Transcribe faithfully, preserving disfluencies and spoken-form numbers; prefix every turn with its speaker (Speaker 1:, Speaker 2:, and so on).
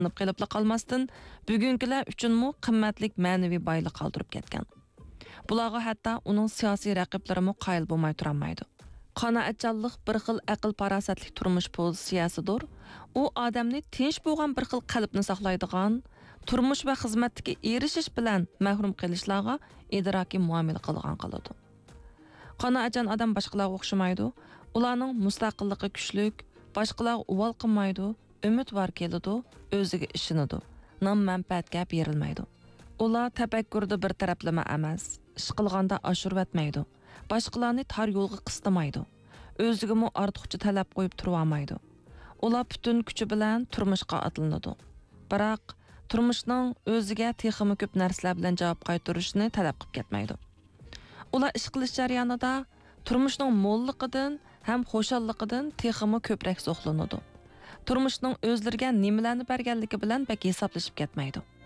Speaker 1: qilibla qolmasdan bugungilar uchunmi qimmatlik ma'naviy boylik qoldirib ketgan. Bularga hatto uning siyosiy raqiblarimi qoyil bo'lmay turolmaydi. Qanoatchanlik bir xil aql farosatli turmush pozitsiyasidir. U odamni tinch bo'lgan bir xil qalbni saqlaydigan, turmush va xizmatdagi erishish bilan mahrum qilishlarga idrokiy muomala qilgan qiladi. Qanoatchan odam boshqalarga o'xshamaydi. Ularning mustaqilligi kuchlik, boshqalarga uvol qilmaydi, umidvor keladi, o'ziga ishonadi. Nam manfaatga berilmaydi. Ular tafakkurda bir taraflama emas, ish qilganda oshirvatmaydi. Boshqalarni tar yo'lga qistamaydi. O'ziga mu ortiqcha talab qo'yib turib olmaydi. Ular butun kuchi bilan turmushga atlanadi. Biroq turmushning o'ziga texmi ko'p narsalar bilan javob qaytarishni talab qilib ketmaydi. Ular ish qilish jarayonida turmushning mo'lliqidan ham xo'shalligidan texmi ko'proq zo'qlanadi. Turmushning o'zlariga nimalarni berganligi bilan bak hisoblashib ketmaydi.